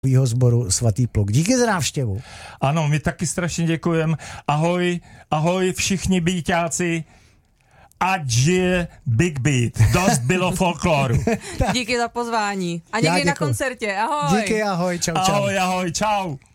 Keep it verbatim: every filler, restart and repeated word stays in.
sboru Svatý pluk. Díky za návštěvu. Ano, my taky strašně děkujeme. Ahoj, ahoj všichni býťáci. Ať žije Big Beat. Dost bylo folkloru. Díky za pozvání. A někdy na koncertě. Ahoj. Díky, ahoj, čau, čau. Ahoj, ahoj, čau.